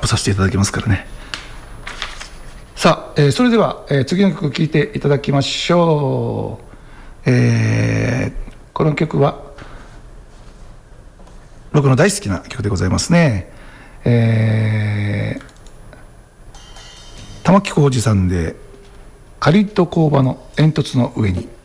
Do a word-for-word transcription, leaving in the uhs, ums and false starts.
来させていただきますからね。さあ、えー、それでは、えー、次の曲聴いていただきましょう。えー、この曲は僕の大好きな曲でございますね。えー、玉置浩二さんでカリッと工場の煙突の上に。